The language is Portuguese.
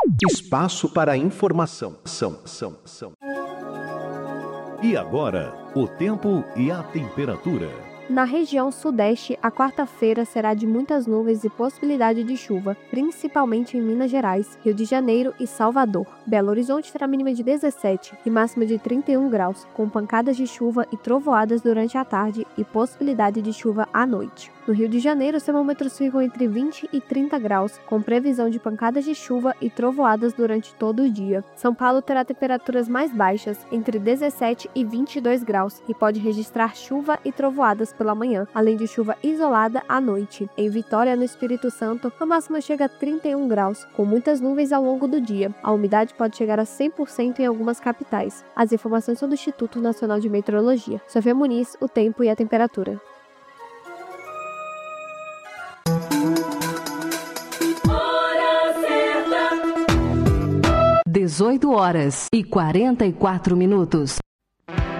Espaço para informação. E agora, o tempo e a temperatura. Na região sudeste, a quarta-feira será de muitas nuvens e possibilidade de chuva, principalmente em Minas Gerais, Rio de Janeiro e Salvador. Belo Horizonte terá mínima de 17 e máxima de 31 graus, com pancadas de chuva e trovoadas durante a tarde e possibilidade de chuva à noite. No Rio de Janeiro, os termômetros ficam entre 20 e 30 graus, com previsão de pancadas de chuva e trovoadas durante todo o dia. São Paulo terá temperaturas mais baixas, entre 17 e 22 graus, e pode registrar chuva e trovoadas pela manhã, além de chuva isolada à noite. Em Vitória, no Espírito Santo, a máxima chega a 31 graus, com muitas nuvens ao longo do dia. A umidade pode chegar a 100% em algumas capitais. As informações são do Instituto Nacional de Meteorologia. Sofia Muniz, o tempo e a temperatura. 18 horas e 44 minutos.